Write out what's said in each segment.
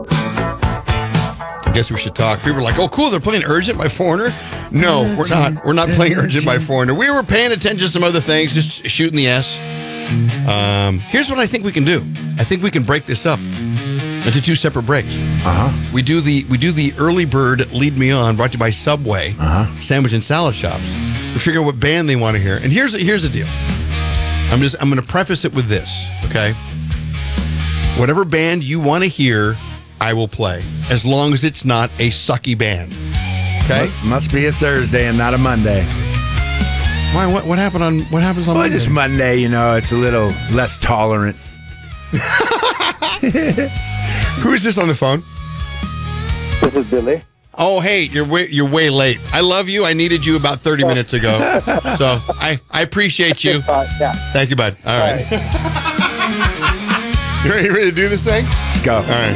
I guess we should talk. People are like, oh, cool, they're playing Urgent by Foreigner. No, we're not. We're not playing Urgent by Foreigner. We were paying attention to some other things, just shooting the S. Here's what I think we can do. I think we can break this up into two separate breaks. We do the early bird Lead Me On, brought to you by Subway, sandwich and salad shops. We figure out what band they want to hear. And here's the deal. I'm going to preface it with this, okay? Whatever band you want to hear, I will play, as long as it's not a sucky band. Okay? Must be a Thursday and not a Monday. Why? What happens on Monday? Just Monday, it's a little less tolerant. Who is this on the phone? This is Billy. Oh, hey, you're way late. I love you. I needed you about 30 minutes ago. So I appreciate you. Yeah. Thank you, bud. All right. You ready to do this thing? Let's go. All right.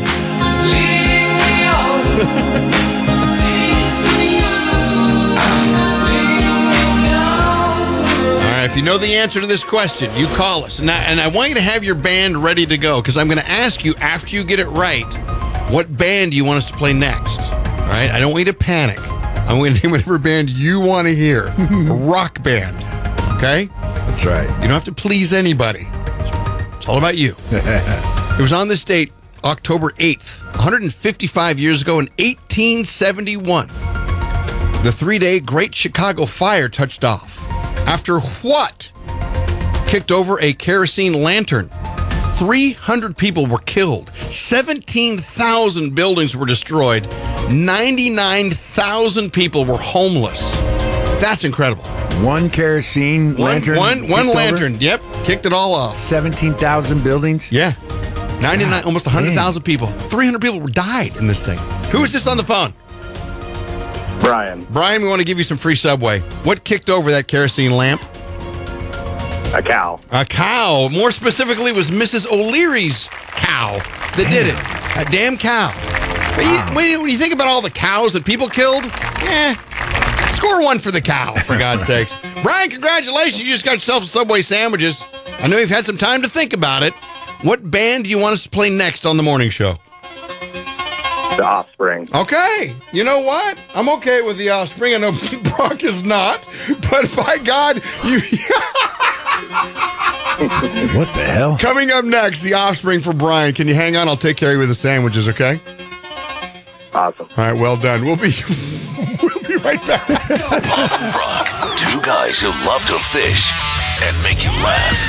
If you know the answer to this question, you call us. And I want you to have your band ready to go, because I'm going to ask you, after you get it right, what band do you want us to play next? All right? I don't want you to panic. I'm going to name whatever band you want to hear. A rock band. Okay? That's right. You don't have to please anybody. It's all about you. It was on this date, October 8th, 155 years ago in 1871. The 3-day Great Chicago Fire touched off. After what kicked over a kerosene lantern? 300 people were killed. 17,000 buildings were destroyed. 99,000 people were homeless. That's incredible. One kerosene lantern? One lantern, over? Yep, kicked it all off. 17,000 buildings? Yeah. 99, almost 100,000 people. 300 people died in this thing. Who is this on the phone? Brian. Brian, we want to give you some free Subway. What kicked over that kerosene lamp? A cow. A cow. More specifically, it was Mrs. O'Leary's cow that did it. That damn cow. When you think about all the cows that people killed, score one for the cow, for God's sakes. Brian, congratulations. You just got yourself some Subway sandwiches. I know you've had some time to think about it. What band do you want us to play next on the morning show? The Offspring. Okay. You know what? I'm okay with the Offspring. I know Brock is not, but by God, you... What the hell? Coming up next, the Offspring for Brian. Can you hang on? I'll take care of you with the sandwiches, okay? Awesome. All right, well done. We'll be right back. Bob and Brock, two guys who love to fish and make you laugh.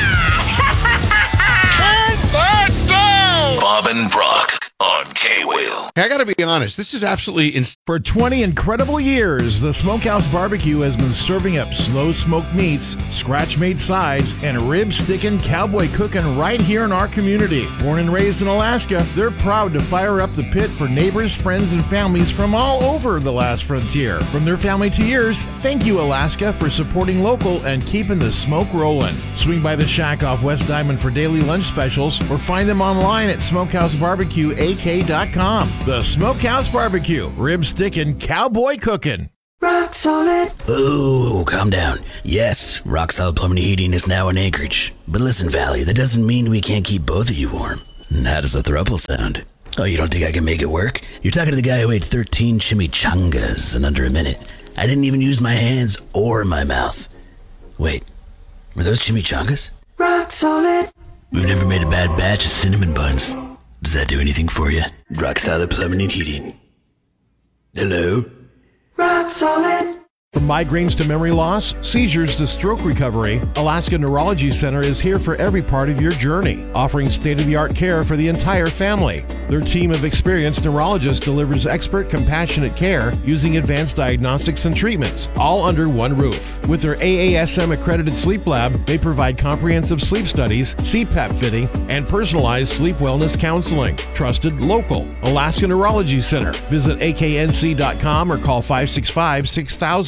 Turn that down! Bob and Brock on K-Wheel. I got to be honest. This is absolutely For 20 incredible years, the Smokehouse Barbecue has been serving up slow-smoked meats, scratch-made sides, and rib-sticking, cowboy cooking right here in our community. Born and raised in Alaska, they're proud to fire up the pit for neighbors, friends, and families from all over the last frontier. From their family to yours, thank you, Alaska, for supporting local and keeping the smoke rolling. Swing by the shack off West Diamond for daily lunch specials, or find them online at smokehousebarbecueak.com. The Smokehouse Barbecue, rib sticking, cowboy cooking. Rock Solid. Oh, calm down. Yes, Rock Solid Plumbing and Heating is now in Anchorage. But listen, Valley, that doesn't mean we can't keep both of you warm. How does the throuple sound? Oh, you don't think I can make it work? You're talking to the guy who ate 13 chimichangas in under a minute. I didn't even use my hands or my mouth. Wait, were those chimichangas? Rock Solid. We've never made a bad batch of cinnamon buns. Does that do anything for you? Rock Solid Plumbing and Heating. Hello? Rock Solid. From migraines to memory loss, seizures to stroke recovery, Alaska Neurology Center is here for every part of your journey, offering state-of-the-art care for the entire family. Their team of experienced neurologists delivers expert, compassionate care using advanced diagnostics and treatments, all under one roof. With their AASM-accredited sleep lab, they provide comprehensive sleep studies, CPAP fitting, and personalized sleep wellness counseling. Trusted, local. Alaska Neurology Center. Visit aknc.com or call 565-6000.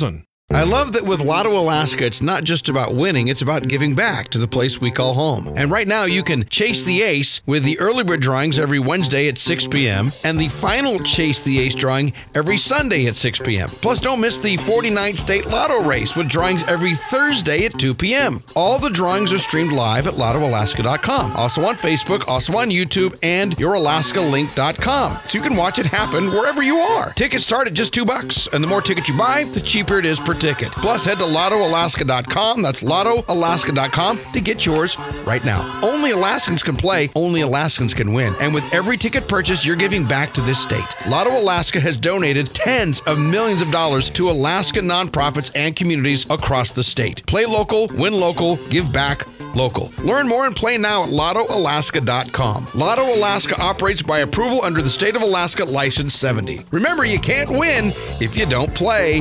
I love that with Lotto Alaska, it's not just about winning, it's about giving back to the place we call home. And right now, you can chase the ace with the early bird drawings every Wednesday at 6 p.m. and the final Chase the Ace drawing every Sunday at 6 p.m. Plus, don't miss the 49th State Lotto race with drawings every Thursday at 2 p.m. All the drawings are streamed live at LottoAlaska.com, also on Facebook, also on YouTube, and YourAlaskaLink.com. So you can watch it happen wherever you are. Tickets start at just $2, and the more tickets you buy, the cheaper it is per ticket. Plus, head to LottoAlaska.com. That's LottoAlaska.com to get yours right now. Only Alaskans can play. Only Alaskans can win. And with every ticket purchase, you're giving back to this state. Lotto Alaska has donated tens of millions of dollars to Alaska nonprofits and communities across the state. Play local, win local, give back local. Learn more and play now at LottoAlaska.com. Lotto Alaska operates by approval under the State of Alaska License 70. Remember, you can't win if you don't play.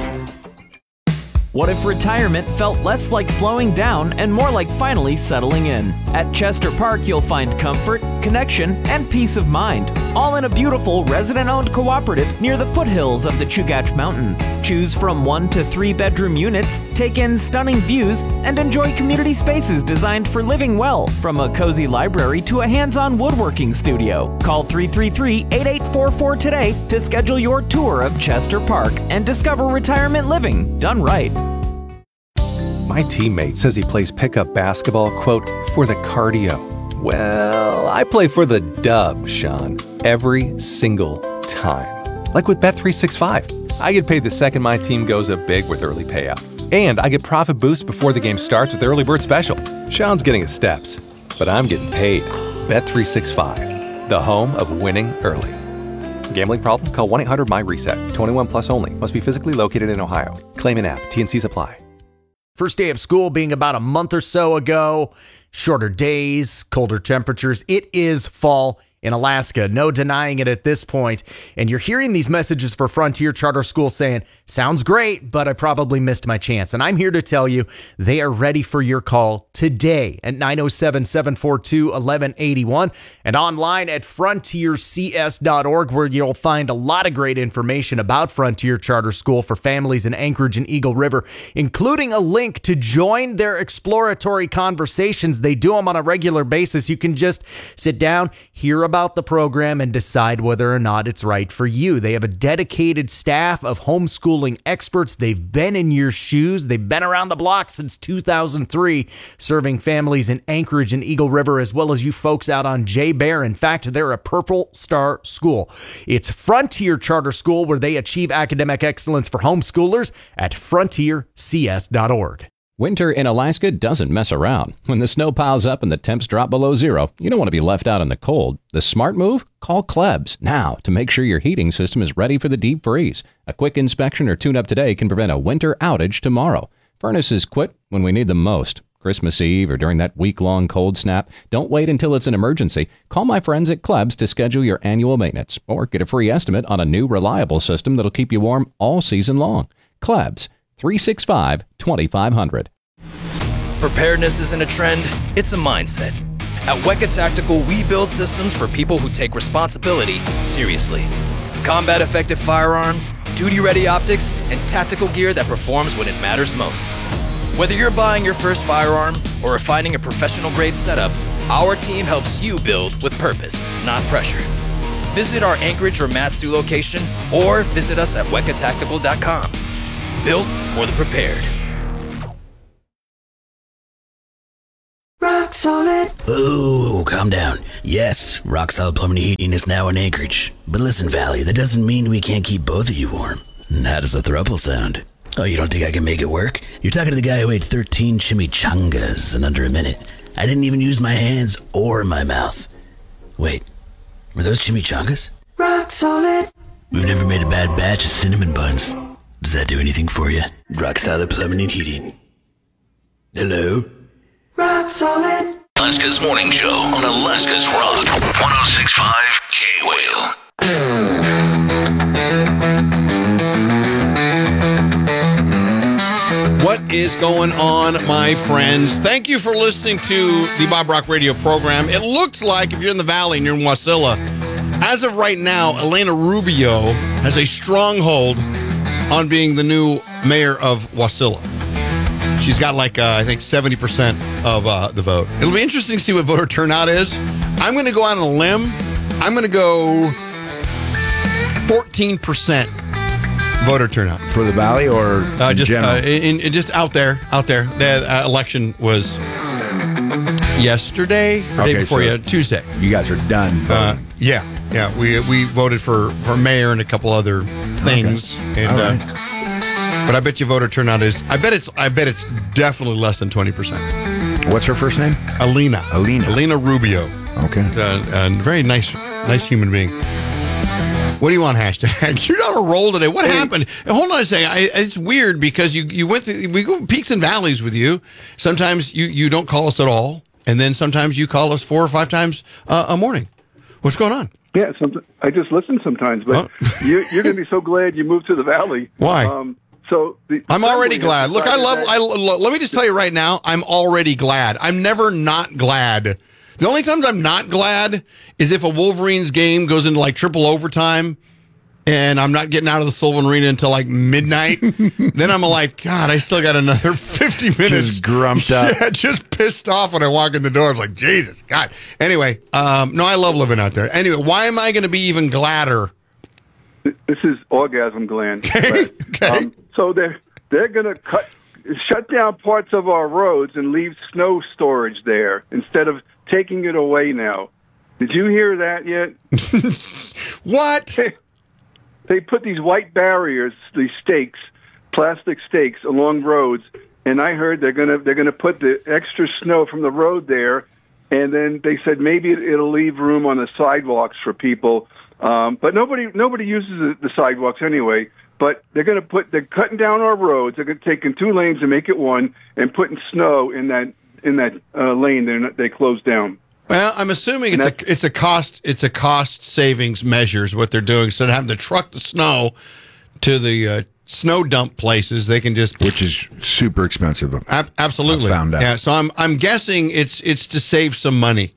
What if retirement felt less like slowing down and more like finally settling in? At Chester Park, you'll find comfort, connection, and peace of mind, all in a beautiful resident-owned cooperative near the foothills of the Chugach Mountains. Choose from 1 to 3 bedroom units, take in stunning views, and enjoy community spaces designed for living well, from a cozy library to a hands-on woodworking studio. Call 333-8844 today to schedule your tour of Chester Park and discover retirement living done right. My teammate says he plays pickup basketball, quote, for the cardio. Well, I play for the dub, Sean, every single time. Like with Bet365. I get paid the second my team goes up big with early payout. And I get profit boosts before the game starts with Early Bird Special. Sean's getting his steps, but I'm getting paid. Bet365, the home of winning early. Gambling problem? Call 1-800-MY-RESET. 21 plus only. Must be physically located in Ohio. Claim an app. T&Cs apply. First day of school being about a month or so ago, shorter days, colder temperatures. It is fall in Alaska. No denying it at this point. And you're hearing these messages for Frontier Charter School saying, sounds great, but I probably missed my chance. And I'm here to tell you they are ready for your call today at 907-742-1181 and online at frontiercs.org, where you'll find a lot of great information about Frontier Charter School for families in Anchorage and Eagle River, including a link to join their exploratory conversations. They do them on a regular basis. You can just sit down, hear about the program, and decide whether or not it's right for you. They have a dedicated staff of homeschooling experts. They've been in your shoes. They've been around the block since 2003, serving families in Anchorage and Eagle River, as well as you folks out on Jay Bear. In fact, they're a Purple Star school. It's Frontier Charter School, where they achieve academic excellence for homeschoolers at frontiercs.org. Winter in Alaska doesn't mess around. When the snow piles up and the temps drop below zero, you don't want to be left out in the cold. The smart move? Call Klebs now to make sure your heating system is ready for the deep freeze. A quick inspection or tune-up today can prevent a winter outage tomorrow. Furnaces quit when we need them most. Christmas Eve or during that week-long cold snap. Don't wait until it's an emergency. Call my friends at Klebs to schedule your annual maintenance or get a free estimate on a new reliable system that'll keep you warm all season long. Klebs, 365-2500. Preparedness isn't a trend, it's a mindset. At Weka Tactical, we build systems for people who take responsibility seriously. Combat-effective firearms, duty-ready optics, and tactical gear that performs when it matters most. Whether you're buying your first firearm or refining a professional-grade setup, our team helps you build with purpose, not pressure. Visit our Anchorage or Matsu location or visit us at WekaTactical.com. Built for the prepared. Rock solid. Oh, calm down. Yes, Rock Solid Plumbing and Heating is now in Anchorage. But listen, Valley, that doesn't mean we can't keep both of you warm. How does the throuple sound? Oh, you don't think I can make it work? You're talking to the guy who ate 13 chimichangas in under a minute. I didn't even use my hands or my mouth. Wait, were those chimichangas? Rock solid. We've never made a bad batch of cinnamon buns. Does that do anything for you? Rock Solid Plumbing and Heating. Hello? Rock solid. Alaska's Morning Show on Alaska's Rock 106.5 K-Whale. What is going on, my friends? Thank you for listening to the Bob Rock radio program. It looks like if you're in the Valley and you're in Wasilla, as of right now, Elena Rubio has a stronghold on being the new mayor of Wasilla. She's got like, I think, 70% of the vote. It'll be interesting to see what voter turnout is. I'm going to go out on a limb. I'm going to go 14% voter turnout. For the Valley or just general? Just out there. The election was yesterday or day before Tuesday. You guys are done voting. Yeah. We voted for mayor and a couple other things. Okay. And but I bet you voter turnout is. I bet it's definitely less than 20%. What's her first name? Alina Rubio. Okay. A very nice human being. What do you want, hashtag? You're on a roll today. What happened? Hold on a second. It's weird because you went through, we go peaks and valleys with you. Sometimes you don't call us at all. And then sometimes you call us 4 or 5 times a morning. What's going on? Yeah, I just listen sometimes, but you're going to be so glad you moved to the Valley. Why? I'm already glad. Look, let me just tell you right now, I'm already glad. I'm never not glad. The only times I'm not glad is if a Wolverines game goes into like triple overtime and I'm not getting out of the Sullivan Arena until like midnight. Then I'm like, God, I still got another 50 minutes. Just grumped up. Yeah, just pissed off when I walk in the door. I'm like, Jesus, God. Anyway, no, I love living out there. Anyway, why am I going to be even gladder? This is orgasm gland. Okay. So they're going to shut down parts of our roads and leave snow storage there instead of taking it away now. Did you hear that yet? What? They put these white barriers, these stakes, plastic stakes along roads, and I heard they're gonna put the extra snow from the road there, and then they said maybe it'll leave room on the sidewalks for people. But nobody uses the sidewalks anyway. But they're cutting down our roads. They're taking 2 lanes and make it 1, and putting snow in that lane they closed down. Well, I'm assuming it's a cost savings measures what they're doing. Instead of having to truck the snow to the snow dump places, they can just, which is super expensive. Absolutely, I found out. Yeah, so I'm guessing it's to save some money.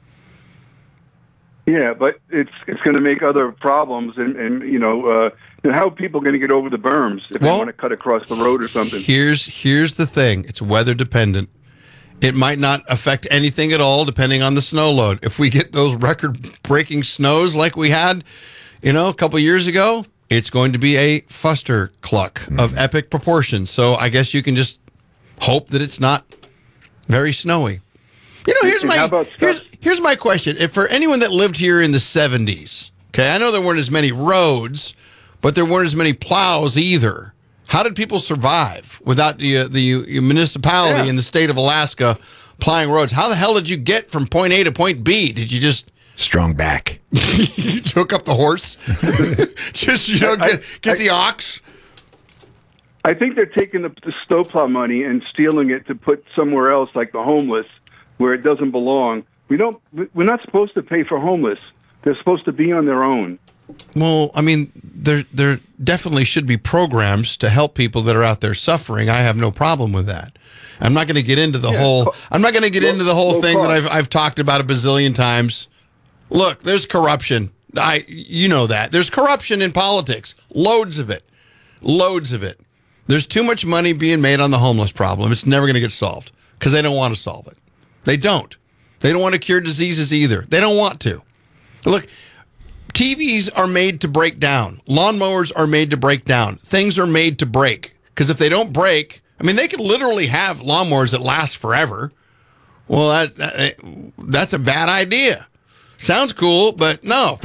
Yeah, but it's going to make other problems, and how are people going to get over the berms if they want to cut across the road or something? Here's the thing: it's weather dependent. It might not affect anything at all, depending on the snow load. If we get those record-breaking snows like we had, a couple years ago, it's going to be a fustercluck of epic proportions. So I guess you can just hope that it's not very snowy. Here's my question. If for anyone that lived here in the 70s, okay, I know there weren't as many roads, but there weren't as many plows either. How did people survive without the municipality in the state of Alaska plying roads? How the hell did you get from point A to point B? Did you just strong back? You took up the horse? Just get the ox? I think they're taking the snowplow money and stealing it to put somewhere else, like the homeless, where it doesn't belong. We're not supposed to pay for homeless. They're supposed to be on their own. Well, I mean, there definitely should be programs to help people that are out there suffering. I have no problem with that. I'm not going to get into the whole. I'm not going to get into the whole thing that I've talked about a bazillion times. Look, there's corruption. You know that there's corruption in politics. Loads of it. There's too much money being made on the homeless problem. It's never going to get solved because they don't want to solve it. They don't. They don't want to cure diseases either. They don't want to. Look. TVs are made to break down. Lawnmowers are made to break down. Things are made to break. Because if they don't break, I mean, they could literally have lawnmowers that last forever. Well, that's a bad idea. Sounds cool, but no.